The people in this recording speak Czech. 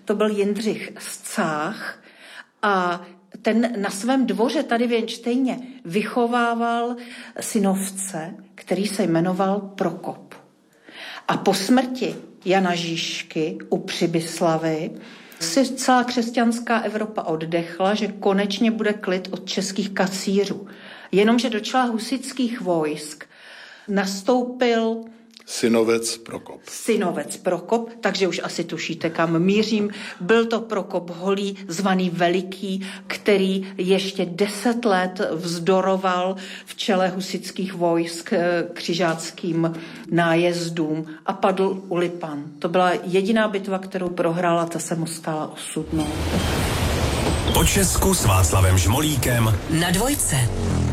to byl Jindřich Scách a ten na svém dvoře tady v Jenštejně vychovával synovce, který se jmenoval Prokop. A po smrti Jana Žižky u Přibyslavy si celá křesťanská Evropa oddechla, že konečně bude klid od českých kacířů. Jenomže do čela husitských vojsk nastoupil synovec Prokop, takže už asi tušíte, kam mířím. Byl to Prokop Holý, zvaný Veliký, který ještě 10 let vzdoroval v čele husitských vojsk křižáckým nájezdům a padl u Lipan. To byla jediná bitva, kterou prohrál a ta se mu stala osudnou. Po Česku s Václavem Žmolíkem na Dvojce.